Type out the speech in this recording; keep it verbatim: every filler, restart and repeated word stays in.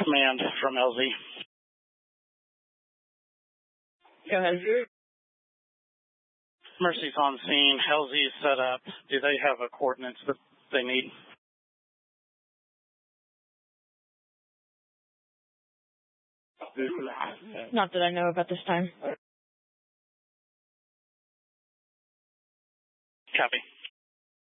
Command from L Z. Go ahead. Mercy's on scene. L Z is set up. Do they have a coordinates that they need? Not that I know about this time. Copy.